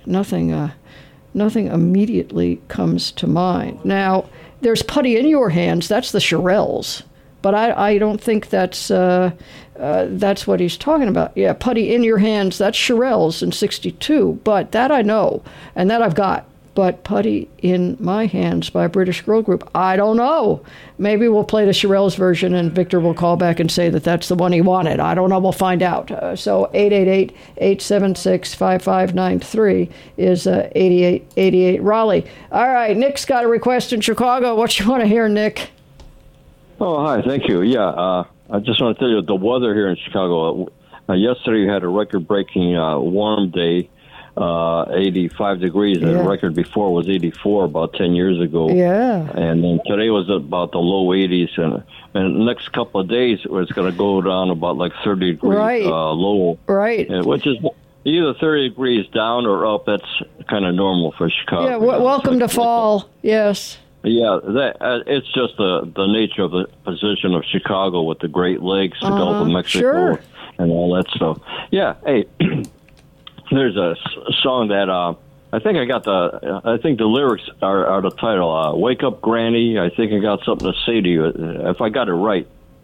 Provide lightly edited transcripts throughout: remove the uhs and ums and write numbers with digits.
nothing immediately comes to mind. Now, there's Putty in Your Hands. That's the Shirelles, but I don't think that's what he's talking about. Yeah, Putty in Your Hands. That's Shirelles in '62. But that I know, and that I've got. But Putty in My Hands by a British girl group, I don't know. Maybe we'll play the Shirelles version and Victor will call back and say that that's the one he wanted. I don't know. We'll find out. So 888-876-5593 is 8888 Raleigh. All right, Nick's got a request in Chicago. What you want to hear, Nick? Oh, hi. Thank you. Yeah, I just want to tell you the weather here in Chicago. Yesterday we had a record-breaking warm day. 85 degrees. Yeah. The record before was 84 about 10 years ago. Yeah. And then today was about the low 80s. And the next couple of days, it's going to go down about like 30 degrees low. Right. Which is either 30 degrees down or up. That's kind of normal for Chicago. Yeah, welcome to fall. Yes. Yeah, it's just the nature of the position of Chicago with the Great Lakes, the Gulf of Mexico, and all that stuff. Yeah, hey... There's a song that I think I think the lyrics are the title. Wake Up Granny, I think I got something to say to you, if I got it right.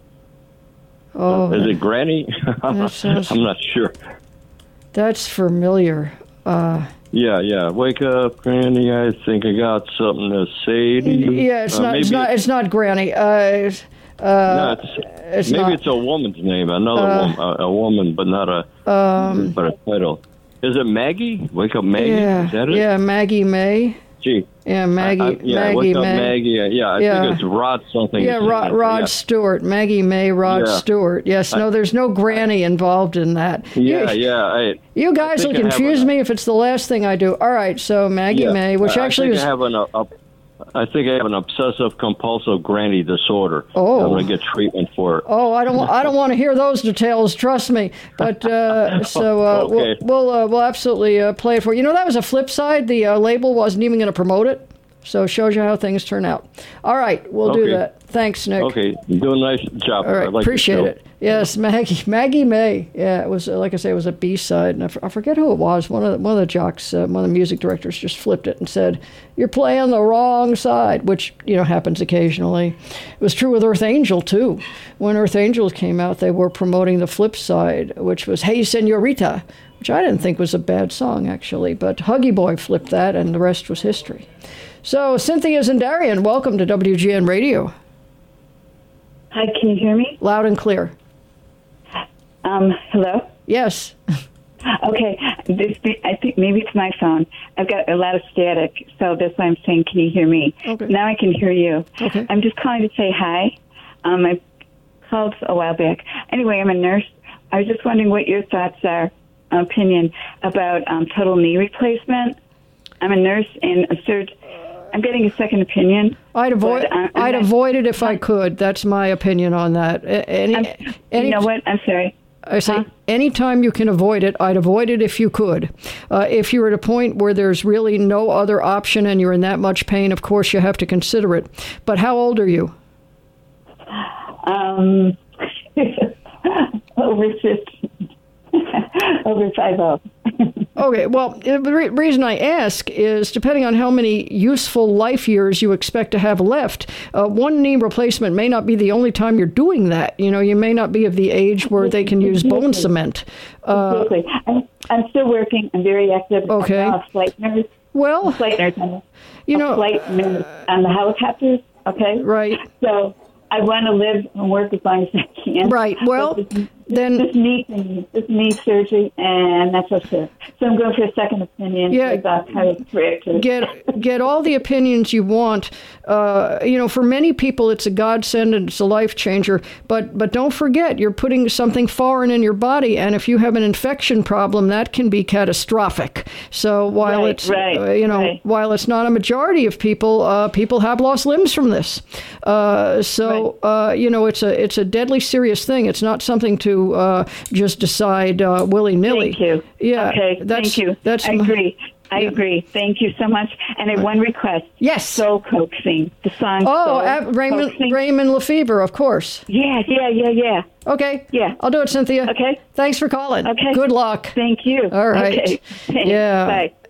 Oh, is it Granny? I'm not sure. That's familiar. Yeah. Wake up, Granny, I think I got something to say to you. Yeah, it's not Granny. No, it's a woman's name, a woman, but not a title. Is it Maggie? Wake Up Maggie? Yeah, is that it? Yeah, Maggie May. Gee. Yeah, Maggie Wake Up May. Maggie. I think it's Rod something. Yeah, Rod Stewart. Maggie May, Rod Stewart. Yes, no, there's no Granny involved in that. You guys will confuse me if it's the last thing I do. All right, so Maggie May, which actually is... I think I have an obsessive compulsive granny disorder. Oh, I'm going to get treatment for it. Oh, I don't want to hear those details. Trust me. But okay. we'll absolutely play it for you. You know, that was a flip side. The label wasn't even going to promote it, so it shows you how things turn out. All right, we'll do that. Thanks, Nick. Okay, you're doing a nice job. All right, appreciate it. Yes, Maggie May. Yeah, it was like I say, it was a B-side, and I forget who it was. One of the jocks, one of the music directors, just flipped it and said, "You're playing the wrong side," which happens occasionally. It was true with Earth Angel too. When Earth Angel came out, they were promoting the flip side, which was "Hey Señorita," which I didn't think was a bad song actually, but Huggy Boy flipped that, and the rest was history. So, Cynthia Zendarian, welcome to WGN Radio. Hi, can you hear me? Loud and clear. Hello? Yes. Okay, I think maybe it's my phone. I've got a lot of static, so that's why I'm saying, can you hear me? Okay. Now I can hear you. Okay. I'm just calling to say hi. I called a while back. Anyway, I'm a nurse. I was just wondering what your thoughts are, opinion, about total knee replacement. I'm a nurse and a surgeon. I'm getting a second opinion. I'd avoid it if I could. That's my opinion on that. You know what? I'm sorry. I say anytime you can avoid it, I'd avoid it if you could. If you're at a point where there's really no other option and you're in that much pain, of course you have to consider it. But how old are you? Over 50. Over 50. Okay, well, the reason I ask is depending on how many useful life years you expect to have left, one knee replacement may not be the only time you're doing that. You may not be of the age where they can use bone cement. Exactly. I'm still working. I'm very active. Okay. I'm a flight nurse. Well, flight nurse. Flight nurse on the helicopters. Okay. Right. So I want to live and work as long as I can. Right. Well, then this knee surgery, and that's what's it. So I'm going for a second opinion. Yeah. About chiropractor. Get all the opinions you want. For many people, it's a godsend and it's a life changer. But don't forget, you're putting something foreign in your body, and if you have an infection problem, that can be catastrophic. So while it's not a majority of people, people have lost limbs from this. It's a deadly serious thing. It's not something to just decide willy-nilly. Thank you. Yeah. Okay. Thank you. I agree. Thank you so much. And I have one request. Yes. Soul Coaxing. The song Raymond Lefebvre, of course. Yeah. Okay. Yeah. I'll do it, Cynthia. Okay. Thanks for calling. Okay. Good luck. Thank you. All right. Okay. Thanks. Yeah. Bye.